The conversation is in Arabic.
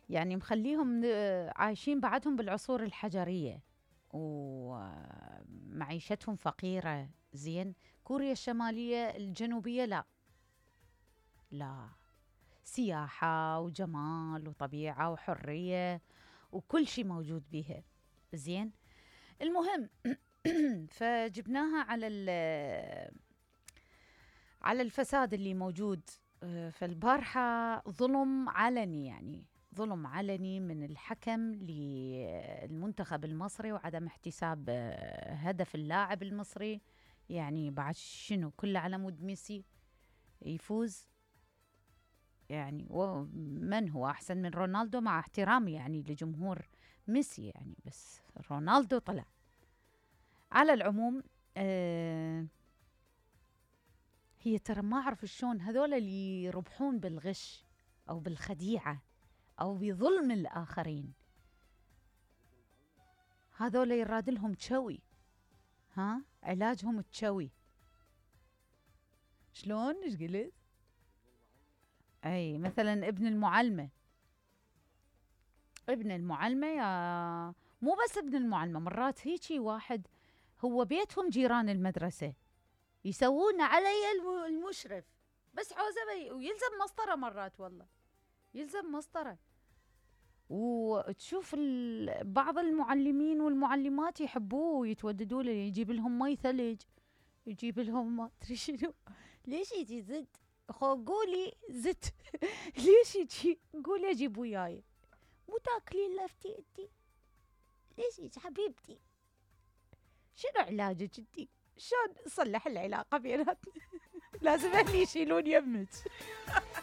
يعني مخليهم عايشين بعدهم بالعصور الحجرية ومعيشتهم فقيرة. زين. كوريا الشمالية الجنوبية لا، لا، سياحة وجمال وطبيعة وحرية وكل شيء موجود بيها. زين. المهم فجبناها على الفساد اللي موجود. فالبارحة ظلم علني، يعني ظلم علني من الحكم للمنتخب المصري وعدم احتساب هدف اللاعب المصري. يعني بعد شنو كله على مود ميسي يفوز؟ يعني ومن هو أحسن من رونالدو؟ مع احترامي يعني لجمهور ميسي يعني، بس رونالدو طلع. على العموم هي ترى ما أعرف شلون هذول اللي يربحون بالغش أو بالخديعة أو بظلم الآخرين، هذول يراد لهم تشوي. ها علاجهم تشوي. شلون؟ ايش قلت؟ أي مثلا ابن المعلمة يا مو بس ابن المعلمة، مرات هيجي واحد هو بيتهم جيران المدرسة يسوون علي المشرف بس حوزة ويلزم مسطرة مرات، والله يلزم مسطرة. وتشوف بعض المعلمين والمعلمات يحبوه ويتوددوا له، يجيب لهم مي ثلج، يجيب لهم ما ادري شنو. ليش يجي زد؟ قولي زد. ليش يجي؟ قولي اجيب وياي. مو تاكلين لفتي انتي؟ ليش يجي حبيبتي؟ شنو علاجك انتي؟ شلون نصلح العلاقة بيناتنا؟ لازم اهلي يشيلون يمك.